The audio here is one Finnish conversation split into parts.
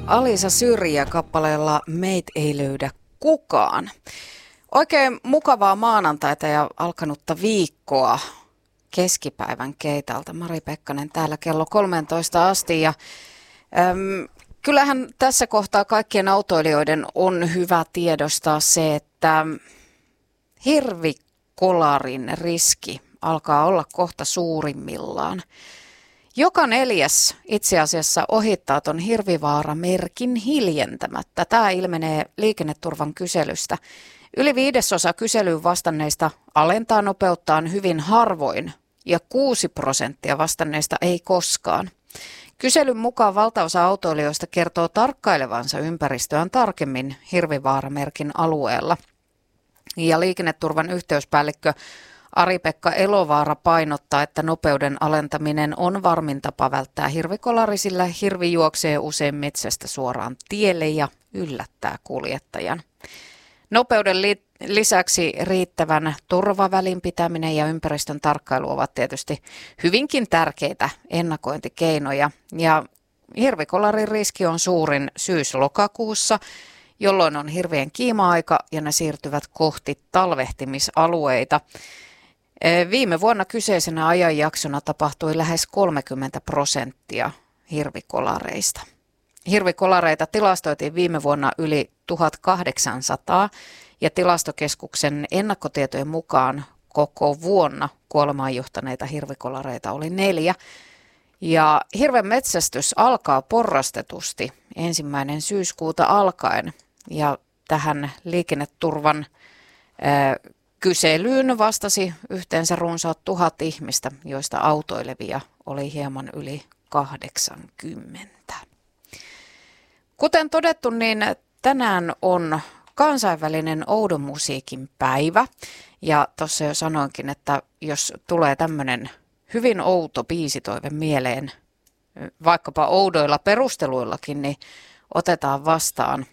Alisa Syrjä kappaleella Meitä ei löydä kukaan. Oikein mukavaa maanantaita ja alkanutta viikkoa keskipäivän keitalta. Mari Pekkanen täällä kello 13 asti ja kyllähän tässä kohtaa kaikkien autoilijoiden on hyvä tiedostaa se, että hirvikolarin riski alkaa olla kohta suurimmillaan. Joka neljäs itse asiassa ohittaa ton Hirvivaara-merkin hiljentämättä. Tämä ilmenee liikenneturvan kyselystä. Yli 1/5 kyselyyn vastanneista alentaa nopeuttaan hyvin harvoin ja 6% vastanneista ei koskaan. Kyselyn mukaan valtaosa autoilijoista kertoo tarkkailevansa ympäristöään tarkemmin Hirvivaara-merkin alueella. Ja liikenneturvan yhteyspäällikkö Ari-Pekka Elovaara painottaa, että nopeuden alentaminen on varmin tapa välttää hirvikolari, sillä hirvi juoksee usein metsästä suoraan tielle ja yllättää kuljettajan. Nopeuden lisäksi riittävän turvavälin pitäminen ja ympäristön tarkkailu ovat tietysti hyvinkin tärkeitä ennakointikeinoja. Ja hirvikolarin riski on suurin syys-lokakuussa, jolloin on hirvien kiima-aika ja ne siirtyvät kohti talvehtimisalueita. Viime vuonna kyseisenä ajanjaksona tapahtui lähes 30% hirvikolareista. Hirvikolareita tilastoitiin viime vuonna yli 1800 ja tilastokeskuksen ennakkotietojen mukaan koko vuonna kuolemaan johtaneita hirvikolareita oli 4. Ja hirven metsästys alkaa porrastetusti 1. syyskuuta alkaen ja tähän liikenneturvan kyselyyn vastasi yhteensä runsaat 1000 ihmistä, joista autoilevia oli hieman yli 80. Kuten todettu, niin tänään on kansainvälinen oudon musiikin päivä. Ja tuossa jo sanoinkin, että jos tulee tämmöinen hyvin outo biisitoive mieleen, vaikkapa oudoilla perusteluillakin, niin otetaan vastaan.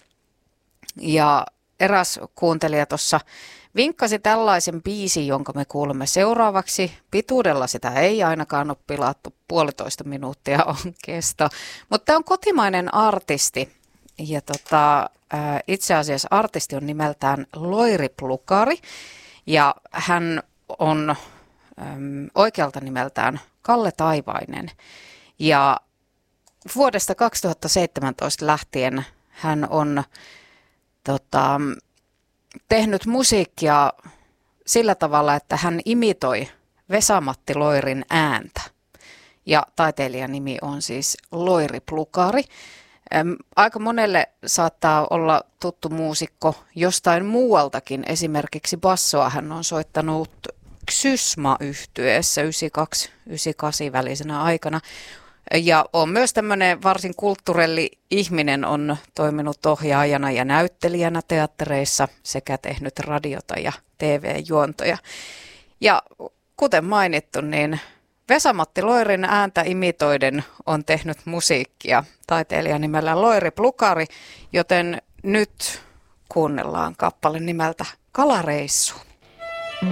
Ja eräs kuuntelija tuossa vinkkasi tällaisen biisin, jonka me kuulemme seuraavaksi. Pituudella sitä ei ainakaan ole pilattu, 1,5 minuuttia on kesto. Mutta tämä on kotimainen artisti ja itse asiassa artisti on nimeltään Loiri Plukari ja hän on oikealta nimeltään Kalle Taivainen. Ja vuodesta 2017 lähtien hän on tehnyt musiikkia sillä tavalla, että hän imitoi Vesa-Matti Loirin ääntä. Ja taiteilijan nimi on siis Loiri Plukari. Aika monelle saattaa olla tuttu muusikko jostain muualtakin. Esimerkiksi bassoa hän on soittanut Xysma-yhtyeessä 92-98 välisenä aikana. Ja on myös tämmöinen varsin kulttuurelli ihminen, on toiminut ohjaajana ja näyttelijänä teattereissa sekä tehnyt radiota ja TV-juontoja. Ja kuten mainittu, niin Vesa-Matti Loirin ääntä imitoiden on tehnyt musiikkia taiteilijan nimellä Loiri Plukari, joten nyt kuunnellaan kappale nimeltä Kalareissu.